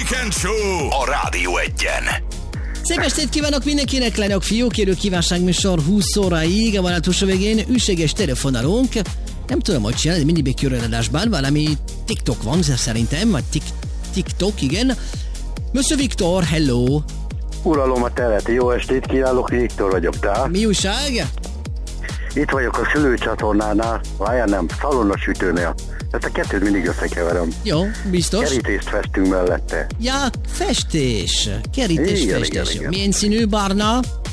Weekend Show a Rádió Egyen. Szép estét kívánok mindenkinek, lányok, fiúk, kérő kívánságműsor 20 óráig, a vonatúsó végén üséges telefonálunk. Nem tudom, hogy csinálni, mindig még köröladásban, valami TikTok van szerintem, vagy TikTok, igen. Monsieur Viktor, hello! Uralom a teret, jó estét kívánok, Viktor vagyok, te? Mi újság? Itt vagyok a szülőcsatornánál, nem, szalonnasütőnél. Ezt a kettőt mindig összekeverem. Jó, biztos. Kerítést festünk mellette. Ja, festés. Kerítés, igen, festés. igen. Milyen színű, barna?